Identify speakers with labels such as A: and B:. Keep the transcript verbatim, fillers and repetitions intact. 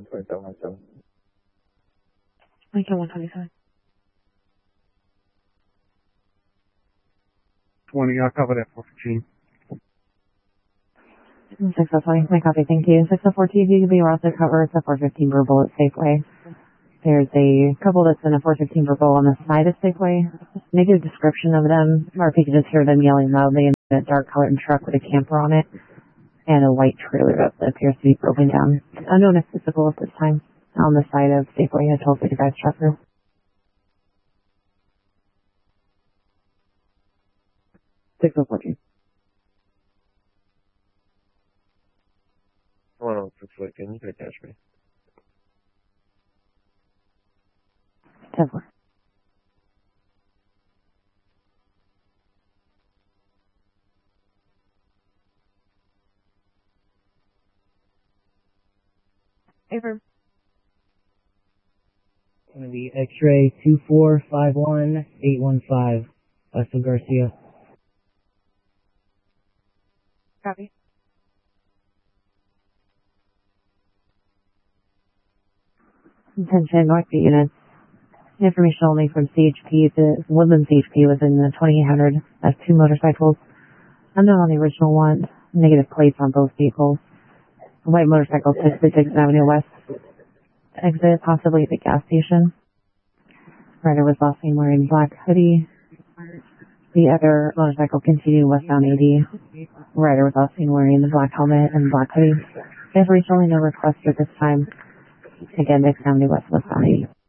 A: one twenty-seven one seven.
B: Lincoln one twenty-seven.
C: twenty, I'll cover that for fifteen.
B: six oh twenty, my copy, thank you. six oh four T V, we're also covered the four fifteen verbal at Safeway. There's a couple that's in a four fifteen verbal on the side of Safeway. Negative description of them, or if you can just hear them yelling loudly in a dark colored truck with a camper on it, and a white trailer that appears to be broken down. Unknown if physical at this time. On the side of Safeway, a twelve fifty-five truck route. six oh fourteen.
A: one oh six Lincoln, you can attach me.
B: ten four. Affirm.
D: It's going to be X-ray two four five one eight one five, West Garcia.
B: Copy. Attention, North Beat units. Information only from C H P. The Woodland C H P was in the twenty-eight hundred. That's two motorcycles. Unknown on the original one. Negative plates on both vehicles. The white motorcycle takes the Dixon Avenue West exit, possibly at the gas station. Rider was last seen wearing black hoodie. The other motorcycle continued westbound eighty. Rider was last seen wearing the black helmet and black hoodie. Information only, no request at this time. Again, Dixon Avenue West, westbound eighty.